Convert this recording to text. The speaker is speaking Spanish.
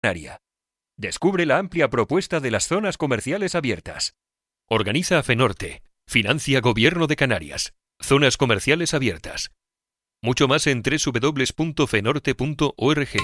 Canaria. Descubre la amplia propuesta de las zonas comerciales abiertas. Organiza FENORTE. Financia Gobierno de Canarias. Zonas comerciales abiertas. Mucho más en www.fenorte.org.